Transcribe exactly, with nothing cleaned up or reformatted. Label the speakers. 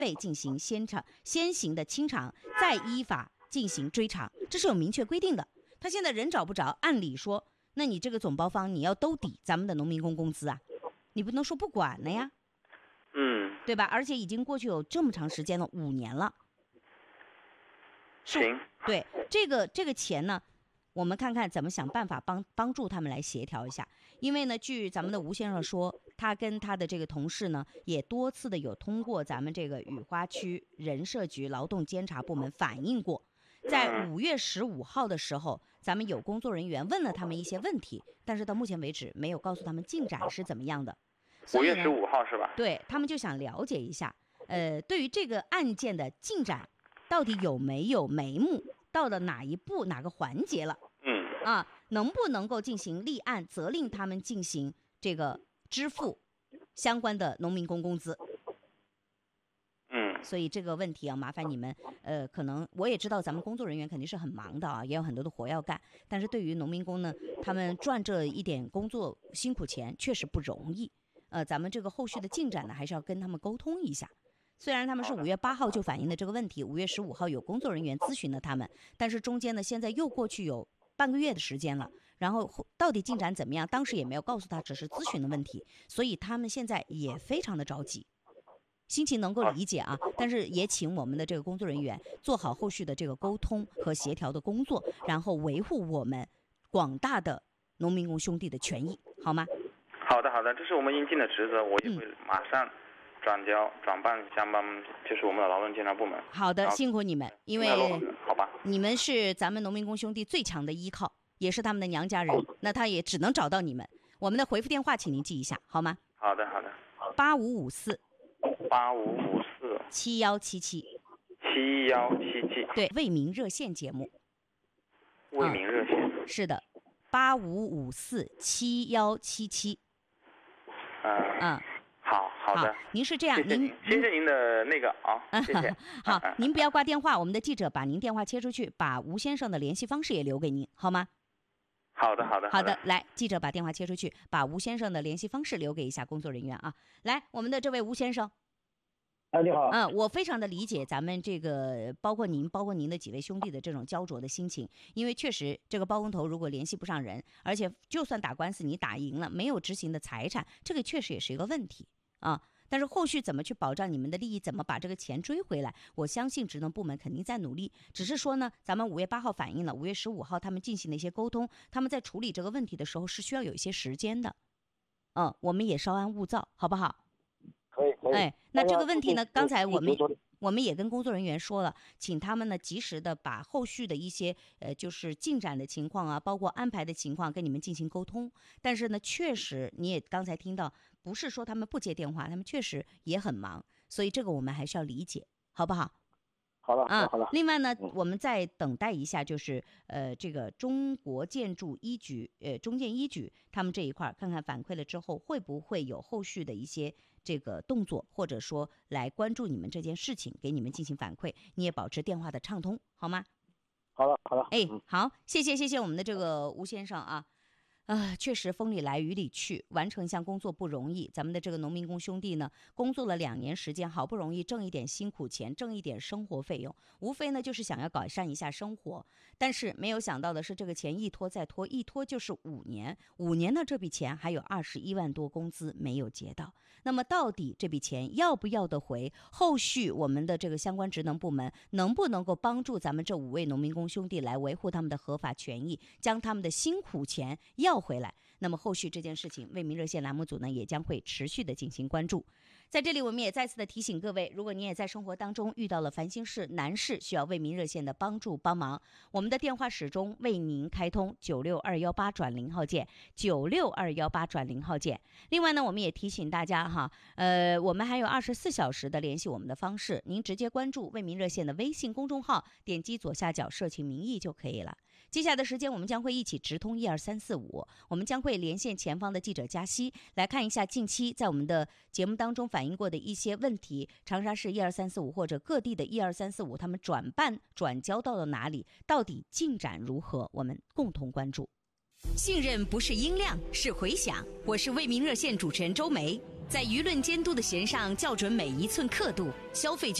Speaker 1: 被进行先场先行的清偿，再依法进行追偿，这是有明确规定的。他现在人找不着，按理说，那你这个总包方你要兜底咱们的农民工工资啊，你不能说不管了呀，
Speaker 2: 嗯，
Speaker 1: 对吧？而且已经过去有这么长时间了，五年了。
Speaker 2: 行，
Speaker 1: 对，这个这个钱呢，我们看看怎么想办法帮帮助他们来协调一下。因为呢，据咱们的吴先生说，他跟他的这个同事呢，也多次的有通过咱们这个雨花区人社局劳动监察部门反映过。在五月十五号的时候，咱们有工作人员问了他们一些问题，但是到目前为止没有告诉他们进展是怎么样的。
Speaker 2: 五月十五号是吧？
Speaker 1: 对，他们就想了解一下，呃，对于这个案件的进展，到底有没有眉目，到了哪一步哪个环节了？
Speaker 2: 嗯，
Speaker 1: 啊，能不能够进行立案，责令他们进行这个支付相关的农民工工资？所以这个问题啊，麻烦你们，呃，可能我也知道咱们工作人员肯定是很忙的啊，也有很多的活要干。但是对于农民工呢，他们赚这一点工作辛苦钱确实不容易。呃，咱们这个后续的进展呢，还是要跟他们沟通一下。虽然他们是五月八号就反映的这个问题，五月十五号有工作人员咨询了他们，但是中间呢，现在又过去有半个月的时间了，然后到底进展怎么样，当时也没有告诉他，只是咨询的问题，所以他们现在也非常的着急。心情能够理解啊，但是也请我们的这个工作人员做好后续的这个沟通和协调的工作，然后维护我们广大的农民工兄弟的权益，好吗？
Speaker 2: 好的，好的，这是我们应尽的职责，我也会马上转交、转办相关，就是我们的劳动监察部门。
Speaker 1: 好的，辛苦你们，因为
Speaker 2: 好吧，
Speaker 1: 你们是咱们农民工兄弟最强的依靠，也是他们的娘家人，那他也只能找到你们。我们的回复电话，请您记一下，好吗？
Speaker 2: 好的，好的。
Speaker 1: 八五五四。
Speaker 2: 八五五四
Speaker 1: 七幺七七
Speaker 2: 七幺七七，
Speaker 1: 对，为民热线节目。
Speaker 2: 为民热线、
Speaker 1: 嗯、是的，八五五四七幺七七。
Speaker 2: 嗯
Speaker 1: 嗯，
Speaker 2: 好好的，
Speaker 1: 好您是这样，
Speaker 2: 谢谢您，谢谢您的那个啊，谢谢。
Speaker 1: 好，您不要挂电话，我们的记者把您电话切出去，把吴先生的联系方式也留给您，好吗？
Speaker 2: 好的，好的，
Speaker 1: 好的，来，记者把电话切出去，把吴先生的联系方式留给一下工作人员啊。来，我们的这位吴先生，
Speaker 3: 哎，你好。
Speaker 1: 嗯，我非常的理解咱们这个，包括您，包括您的几位兄弟的这种焦灼的心情，因为确实这个包工头如果联系不上人，而且就算打官司你打赢了，没有执行的财产，这个确实也是一个问题啊。但是后续怎么去保障你们的利益，怎么把这个钱追回来，我相信职能部门肯定在努力。只是说呢，咱们五月八号反映了，五月十五号他们进行了一些沟通，他们在处理这个问题的时候是需要有一些时间的。嗯，我们也稍安勿躁，好不好？
Speaker 3: 可以，可以。
Speaker 1: 哎，那这个问题呢，刚才我们我们也跟工作人员说了，请他们呢及时的把后续的一些呃就是进展的情况啊，包括安排的情况跟你们进行沟通。但是呢，确实你也刚才听到，不是说他们不接电话，他们确实也很忙，所以这个我们还是要理解，好不好？
Speaker 3: 好了，
Speaker 1: 啊，
Speaker 3: 好了。
Speaker 1: 另外呢，嗯、我们再等待一下，就是呃，这个中国建筑一局，呃，中建一局他们这一块，看看反馈了之后，会不会有后续的一些这个动作，或者说来关注你们这件事情，给你们进行反馈。你也保持电话的畅通，好吗？
Speaker 3: 好了，好了。
Speaker 1: 哎，好，谢谢，谢谢我们的这个吴先生啊。啊，确实风里来雨里去，完成一项工作不容易。咱们的这个农民工兄弟呢，工作了两年时间，好不容易挣一点辛苦钱，挣一点生活费用，无非呢就是想要改善一下生活。但是没有想到的是，这个钱一拖再拖，一拖就是五年，五年的这笔钱还有二十一万多工资没有结到。那么到底这笔钱要不要得回？后续我们的这个相关职能部门能不能够帮助咱们这五位农民工兄弟来维护他们的合法权益，将他们的辛苦钱要回来？那么后续这件事情，为民热线栏目组呢也将会持续的进行关注。在这里我们也再次的提醒各位，如果你也在生活当中遇到了烦心事难事，需要为民热线的帮助帮忙，我们的电话始终为您开通九六二一八转零号键，九六二一八转零号键。另外呢，我们也提醒大家哈，呃，我们还有二十四小时的联系我们的方式，您直接关注为民热线的微信公众号，点击左下角社情民意就可以了。接下来的时间，我们将会一起直通一二三四五，我们将会连线前方的记者佳熙，来看一下近期在我们的节目当中反映过的一些问题，长沙市一二三四五或者各地的一二三四五，他们转办转交到了哪里，到底进展如何，我们共同关注。信任不是音量，是回响。我是为民热线主持人周梅。 在舆论监督的弦上校准每一寸刻度，消费